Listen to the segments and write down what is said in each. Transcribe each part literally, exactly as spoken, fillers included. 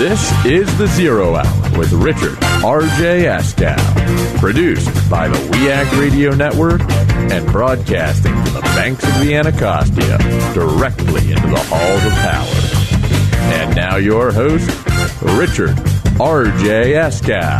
This is The Zero Hour with Richard R J Askow. Produced by the We Act Radio Network and broadcasting from the banks of the Anacostia directly into the halls of power. And now your host, Richard R J Askow.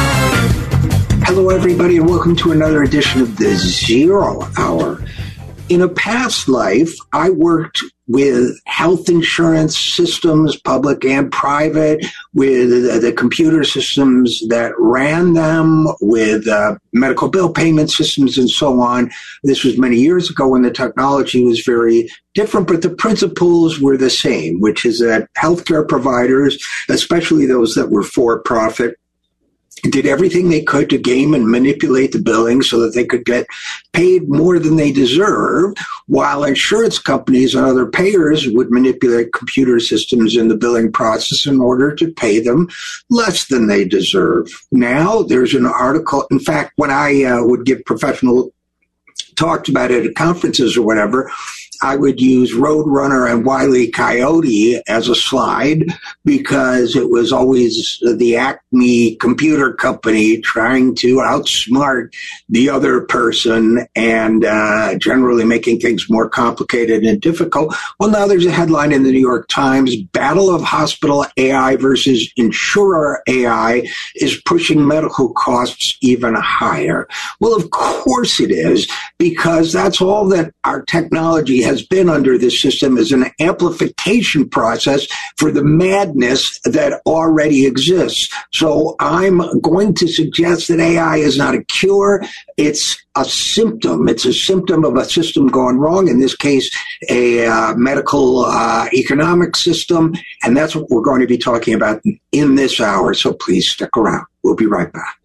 Hello, everybody, and welcome to another edition of The Zero Hour. In a past life, I worked with health insurance systems, public and private, with the computer systems that ran them, with uh, medical bill payment systems and so on. This was many years ago when the technology was very different, but the principles were the same, which is that healthcare providers, especially those that were for-profit, did everything they could to game and manipulate the billing so that they could get paid more than they deserved, while insurance companies and other payers would manipulate computer systems in the billing process in order to pay them less than they deserve. Now, there's an article. In fact, when I uh, would give professional talks about it at conferences or whatever, I would use Roadrunner and Wile E. Coyote as a slide because it was always the Acme computer company trying to outsmart the other person and uh, generally making things more complicated and difficult. Well, now there's a headline in the New York Times, Battle of Hospital A I versus Insurer A I is pushing medical costs even higher. Well, of course it is, because that's all that our technology has been under this system, is an amplification process for the madness that already exists. So I'm going to suggest that A I is not a cure. It's a symptom. It's a symptom of a system gone wrong, in this case, a uh, medical uh, economic system. And that's what we're going to be talking about in this hour. So please stick around. We'll be right back.